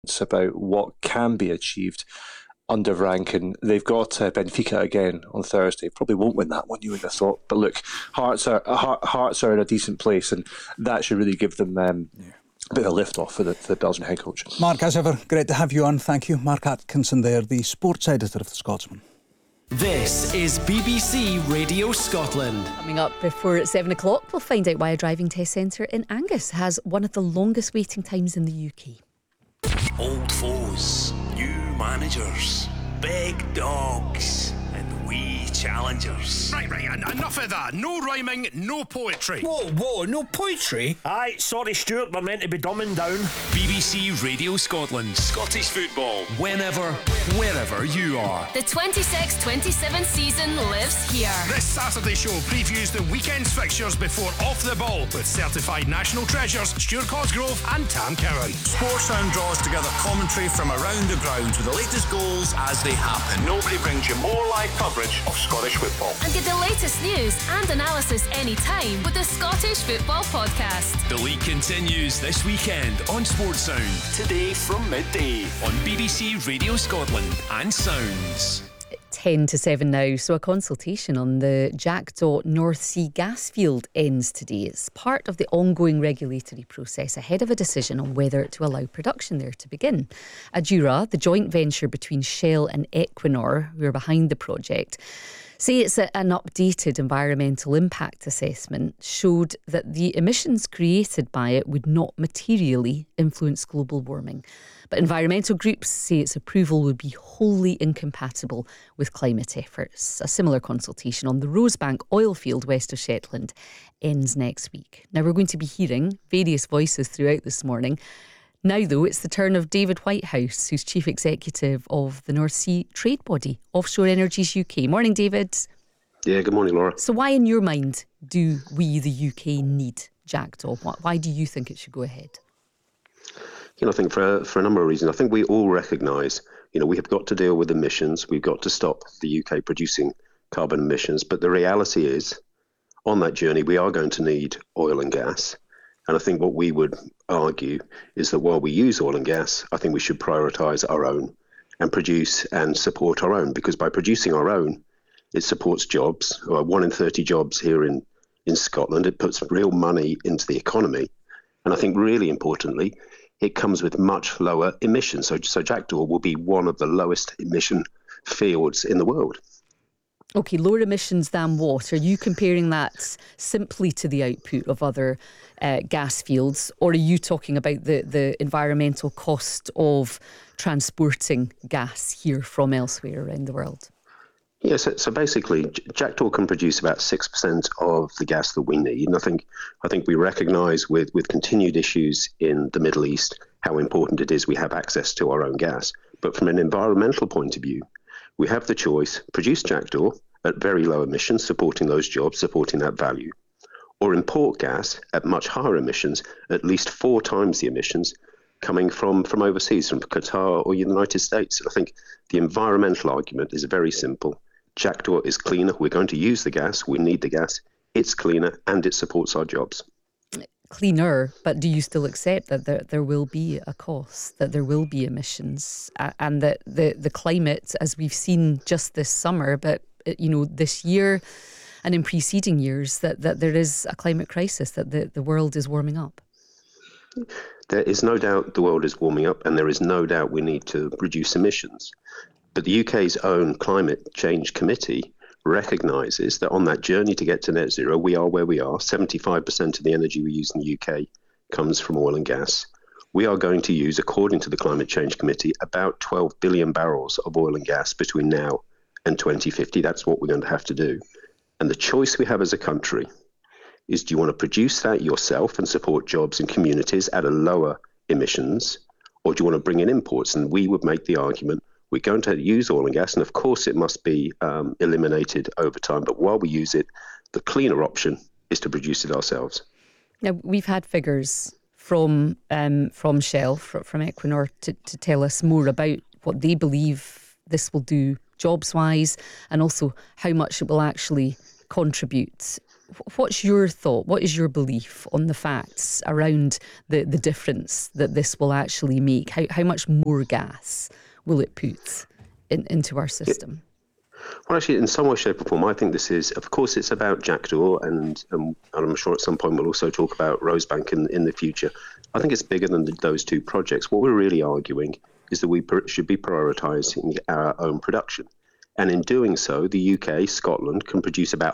about what can be achieved under Rankin. They've got Benfica again on Thursday. Probably won't win that one, you would have thought. But look, Hearts are in a decent place, and that should really give them a bit of a lift off for the Belgian head coach. Mark, as ever, great to have you on. Thank you. Mark Atkinson there, the sports editor of The Scotsman. This is BBC Radio Scotland. Coming up before 7 o'clock, we'll find out why a driving test centre in Angus has one of the longest waiting times in the UK. Old foes, new managers, big dogs, and wee challengers. Right, enough of that. No rhyming, no poetry. Whoa, no poetry? Aye, sorry Stuart, we're meant to be dumbing down. BBC Radio Scotland. Scottish football. Whenever, wherever you are. The 26-27 season lives here. This Saturday show previews the weekend's fixtures before Off the Ball with certified national treasures Stuart Cosgrove and Tam Cowan. Sportsound draws together commentary from around the ground with the latest goals as they happen. Nobody brings you more live coverage of Scottish football. And get the latest news and analysis anytime with the Scottish Football Podcast. The league continues this weekend on Sportsound. Today from midday on BBC Radio Scotland and Sounds. 10 to 7 now. So a consultation on the Jackdaw North Sea gas field ends today. It's part of the ongoing regulatory process ahead of a decision on whether to allow production there to begin. Adura, the joint venture between Shell and Equinor, who are behind the project, say it's an updated environmental impact assessment showed that the emissions created by it would not materially influence global warming. But environmental groups say its approval would be wholly incompatible with climate efforts. A similar consultation on the Rosebank oil field west of Shetland ends next week. Now, we're going to be hearing various voices throughout this morning. Now, though, it's the turn of David Whitehouse, who's Chief Executive of the North Sea trade body, Offshore Energies UK. Morning, David. Yeah, good morning, Laura. So why, in your mind, do we, the UK, need Jackdaw? Why do you think it should go ahead? I think for a number of reasons. I think we all recognise, we have got to deal with emissions. We've got to stop the UK producing carbon emissions. But the reality is, on that journey, we are going to need oil and gas. And I think what we would argue is that while we use oil and gas, I think we should prioritise our own and produce and support our own. Because by producing our own, it supports jobs. 1 in 30 jobs here in Scotland. It puts real money into the economy. And I think really importantly, it comes with much lower emissions. So Jackdaw will be one of the lowest emission fields in the world. OK, lower emissions than what? Are you comparing that simply to the output of other gas fields, or are you talking about the environmental cost of transporting gas here from elsewhere around the world? Yes, so basically, Jackdaw can produce about 6% of the gas that we need. And I think we recognise with continued issues in the Middle East how important it is we have access to our own gas. But from an environmental point of view, we have the choice: produce Jackdaw at very low emissions, supporting those jobs, supporting that value, or import gas at much higher emissions, at least 4 times the emissions coming from overseas, from Qatar or the United States. I think the environmental argument is very simple. Jackdaw is cleaner. We're going to use the gas. We need the gas. It's cleaner and it supports our jobs. Cleaner, but do you still accept that there will be a cost, that there will be emissions, and that the climate, as we've seen just this summer, but this year and in preceding years, that there is a climate crisis, that the world is warming up? There is no doubt the world is warming up, and there is no doubt we need to reduce emissions. But the UK's own Climate Change Committee recognises that on that journey to get to net zero, we are where we are. 75% of the energy we use in the UK comes from oil and gas. We are going to use, according to the Climate Change Committee, about 12 billion barrels of oil and gas between now and 2050. That's what we're going to have to do. And the choice we have as a country is, do you want to produce that yourself and support jobs and communities at a lower emissions, or do you want to bring in imports? And we would make the argument, we're going to use oil and gas, and of course it must be eliminated over time. But while we use it, the cleaner option is to produce it ourselves. Now, we've had figures from Shell, from Equinor, to tell us more about what they believe this will do jobs-wise, and also how much it will actually contribute. What's your thought? What is your belief on the facts around the difference that this will actually make? How much more gas will it put into our system? Well, actually, in some way, shape or form, I think this is, of course, it's about Jackdaw, and I'm sure at some point we'll also talk about Rosebank in the future. I think it's bigger than those two projects. What we're really arguing is that we should be prioritising our own production. And in doing so, the UK, Scotland, can produce about